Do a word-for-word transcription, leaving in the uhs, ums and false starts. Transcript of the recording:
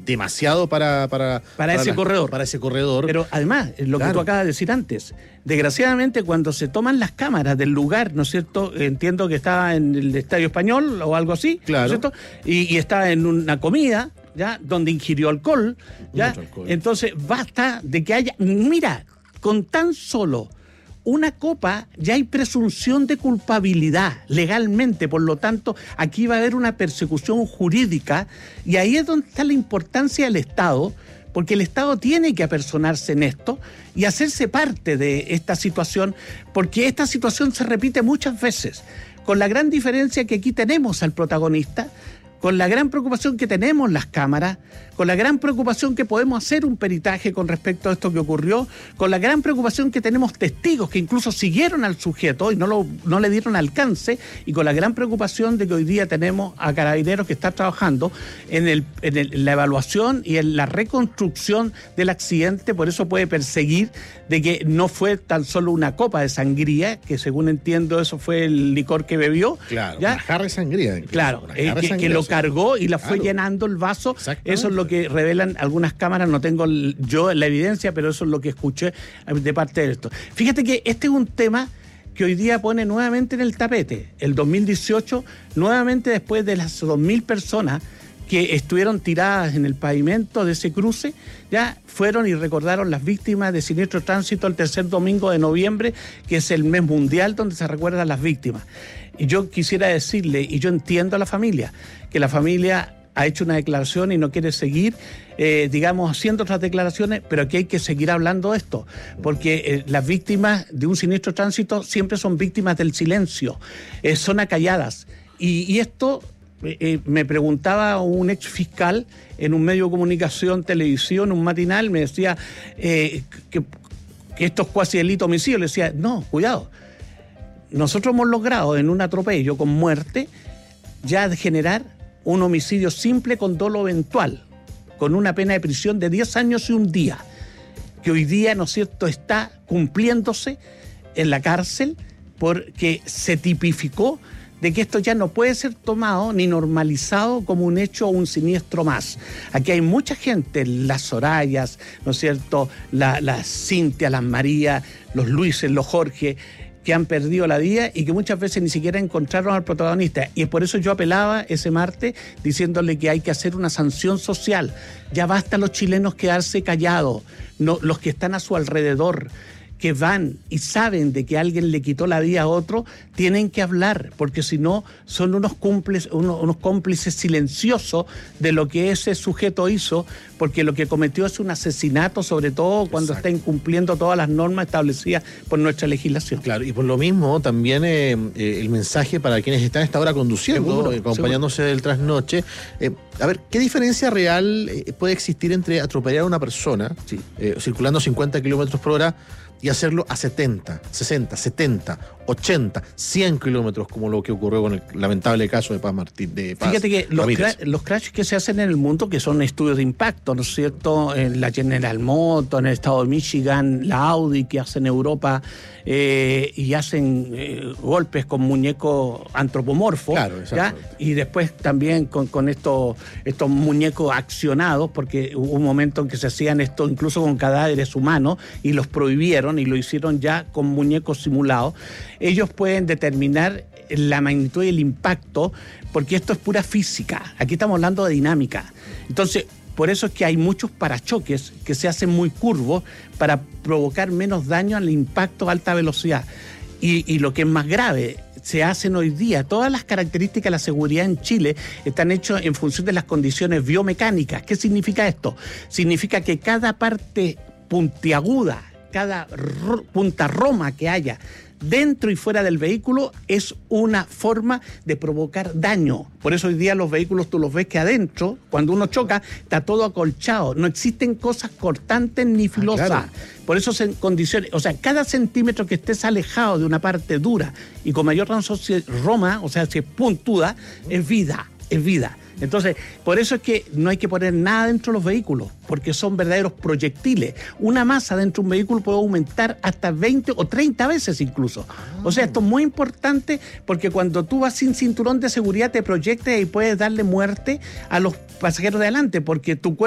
demasiado para... Para, para, para ese la, corredor. Para ese corredor. Pero además, lo claro. que tú acabas de decir antes, desgraciadamente cuando se toman las cámaras del lugar, ¿no es cierto? Entiendo que estaba en el Estadio Español o algo así, claro. ¿no es cierto? Y, y estaba en una comida, ¿ya? Donde ingirió alcohol, ¿ya? Alcohol. Entonces, basta de que haya... Mira, con tan solo una copa ya hay presunción de culpabilidad legalmente, por lo tanto aquí va a haber una persecución jurídica y ahí es donde está la importancia del Estado, porque el Estado tiene que apersonarse en esto y hacerse parte de esta situación, porque esta situación se repite muchas veces, con la gran diferencia que aquí tenemos al protagonista, con la gran preocupación que tenemos las cámaras, con la gran preocupación que podemos hacer un peritaje con respecto a esto que ocurrió, con la gran preocupación que tenemos testigos que incluso siguieron al sujeto y no, lo, no le dieron alcance, y con la gran preocupación de que hoy día tenemos a Carabineros que está trabajando en, el, en, el, en la evaluación y en la reconstrucción del accidente. Por eso puede perseguir de que no fue tan solo una copa de sangría, que según entiendo eso fue el licor que bebió. Claro, ¿ya? Una jarra de sangría. Incluso, claro, eh, que, sangría, que lo cargó y la fue claro. llenando el vaso. Eso es lo que revelan algunas cámaras, no tengo yo la evidencia, pero eso es lo que escuché de parte de esto. Fíjate que este es un tema que hoy día pone nuevamente en el tapete. El dos mil dieciocho, nuevamente después de las dos mil personas que estuvieron tiradas en el pavimento de ese cruce, ya fueron y recordaron las víctimas de siniestro tránsito el tercer domingo de noviembre, que es el mes mundial donde se recuerdan las víctimas. Y yo quisiera decirle, y yo entiendo a la familia, que la familia ha hecho una declaración y no quiere seguir, eh, digamos, haciendo otras declaraciones, pero aquí hay que seguir hablando de esto, porque eh, las víctimas de un siniestro tránsito siempre son víctimas del silencio, eh, son acalladas. Y, y esto, eh, me preguntaba un ex fiscal en un medio de comunicación, televisión, un matinal, me decía eh, que, que esto es cuasi delito homicidio. Le decía, no, cuidado. Nosotros hemos logrado en un atropello con muerte ya generar un homicidio simple con dolo eventual, con una pena de prisión de diez años y un día, que hoy día, ¿no es cierto?, está cumpliéndose en la cárcel porque se tipificó de que esto ya no puede ser tomado ni normalizado como un hecho o un siniestro más. Aquí hay mucha gente, las Sorayas, ¿no es cierto?, las la Cintia, las María, los Luises, los Jorge, que han perdido la vida y que muchas veces ni siquiera encontraron al protagonista. Y por eso yo apelaba ese martes diciéndole que hay que hacer una sanción social. Ya basta los chilenos quedarse callados, no, los que están a su alrededor, que van y saben de que alguien le quitó la vida a otro, tienen que hablar, porque si no son unos cómplices, unos, unos cómplices silenciosos de lo que ese sujeto hizo, porque lo que cometió es un asesinato, sobre todo cuando Exacto. está incumpliendo todas las normas establecidas por nuestra legislación. Claro, y por lo mismo también eh, eh, el mensaje para quienes están a esta hora conduciendo, seguro, eh, acompañándose seguro. del trasnoche. Eh, a ver, ¿qué diferencia real eh, puede existir entre atropellar a una persona sí. eh, circulando cincuenta kilómetros por hora y hacerlo a setenta, sesenta, setenta, ochenta, cien kilómetros, como lo que ocurrió con el lamentable caso de Paz Martín? De Paz Fíjate que los, cra- los crashes que se hacen en el mundo, que son estudios de impacto, ¿no es cierto? En la General Motors, en el estado de Michigan, la Audi que hacen en Europa, eh, y hacen eh, golpes con muñecos antropomorfos, claro, ¿ya? Y después también con, con estos, estos muñecos accionados, porque hubo un momento en que se hacían esto incluso con cadáveres humanos y los prohibieron y lo hicieron ya con muñecos simulados. Ellos pueden determinar la magnitud y el impacto, porque esto es pura física. Aquí estamos hablando de dinámica. Entonces, por eso es que hay muchos parachoques que se hacen muy curvos para provocar menos daño al impacto a alta velocidad. Y, y lo que es más grave, se hacen hoy día, todas las características de la seguridad en Chile están hechas en función de las condiciones biomecánicas. ¿Qué significa esto? Significa que cada parte puntiaguda, cada r- punta roma que haya dentro y fuera del vehículo es una forma de provocar daño. Por eso hoy día los vehículos tú los ves que adentro, cuando uno choca, está todo acolchado. No existen cosas cortantes ni filosas. Ah, claro. Por eso se condiciones, o sea, cada centímetro que estés alejado de una parte dura y con mayor razón si es roma, o sea, si es puntuda, es vida, es vida. Entonces, por eso es que no hay que poner nada dentro de los vehículos, porque son verdaderos proyectiles. Una masa dentro de un vehículo puede aumentar hasta veinte o treinta veces incluso. O sea, esto es muy importante porque cuando tú vas sin cinturón de seguridad te proyectas y puedes darle muerte a los pasajeros de adelante, porque tu cuerpo